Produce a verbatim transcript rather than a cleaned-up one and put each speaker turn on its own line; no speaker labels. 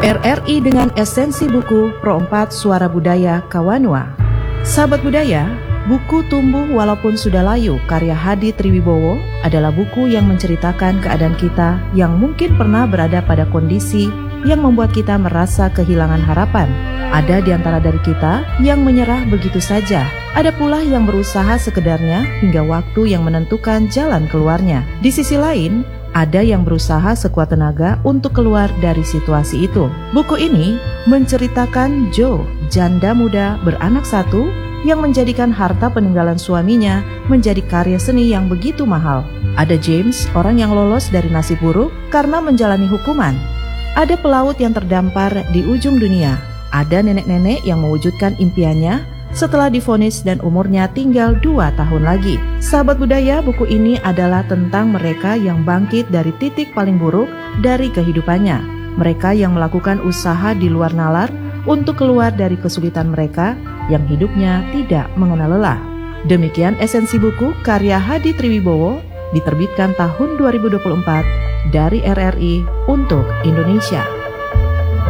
R R I dengan esensi buku Pro empat Suara Budaya Kawanua. Sahabat budaya, buku Tumbuh Walaupun Sudah Layu karya Hadi Triwibowo adalah buku yang menceritakan keadaan kita yang mungkin pernah berada pada kondisi yang membuat kita merasa kehilangan harapan. Ada di antara dari kita yang menyerah begitu saja. Ada pula yang berusaha sekedarnya hingga waktu yang menentukan jalan keluarnya. Di sisi lain, ada yang berusaha sekuat tenaga untuk keluar dari situasi itu. Buku ini menceritakan Joe, janda muda beranak satu yang menjadikan harta peninggalan suaminya menjadi karya seni yang begitu mahal. Ada James, orang yang lolos dari nasib buruk karena menjalani hukuman. Ada pelaut yang terdampar di ujung dunia. Ada nenek-nenek yang mewujudkan impiannya setelah divonis dan umurnya tinggal dua tahun lagi. Sahabat budaya, buku ini adalah tentang mereka yang bangkit dari titik paling buruk dari kehidupannya. Mereka yang melakukan usaha di luar nalar untuk keluar dari kesulitan mereka yang hidupnya tidak mengenal lelah. Demikian esensi buku karya Hadi Triwibowo, diterbitkan tahun dua ribu dua puluh empat dari R R I untuk Indonesia.